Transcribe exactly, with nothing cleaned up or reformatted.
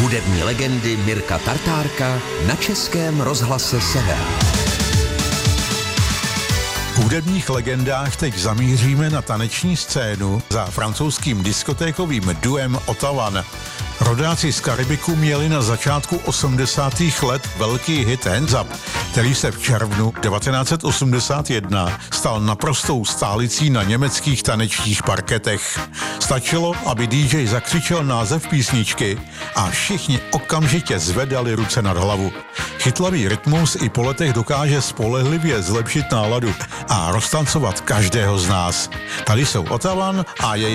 Hudební legendy Mirka Tartárka na Českém rozhlase Sever. V hudebních legendách teď zamíříme na taneční scénu za francouzským diskotékovým duem Ottavan. Rodáci z Karibiku měli na začátku osmdesátých let velký hit Hands Up, který se v červnu devatenáct set osmdesát jedna stal naprostou stálicí na německých tanečních parketech. Stačilo, aby dý džej zakřičel název písničky a všichni okamžitě zvedali ruce nad hlavu. Chytlavý rytmus i po letech dokáže spolehlivě zlepšit náladu a roztancovat každého z nás. Tady jsou Ottavan a její